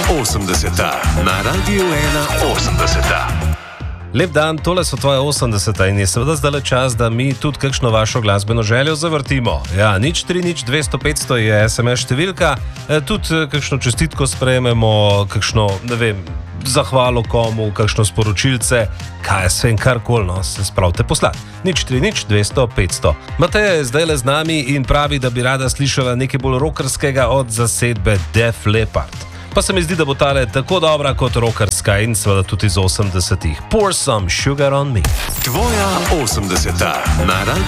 80. na Radiu 81. Lep dan, tole so tvoje 80 in je seveda zdaj čas, da mi tudi kakšno vašo glasbeno željo zavrtimo. Ja, 030 je SMS številka, tudi kakšno čestitko sprejmemo, kakšno, ne vem, zahvalo komu, kakšno sporočilce, kaj je svem karkoli, no, se spravite poslati. 030 Mateja je zdaj le z nami in pravi, da bi rada slišala nekaj bolj rockerskega od zasedbe Def Leppard. Pa se mi zdi, da bo tale tako dobra kot rockerska in seveda tudi iz 80-ih. Pour some sugar on me. Tvoja 80. na Radiu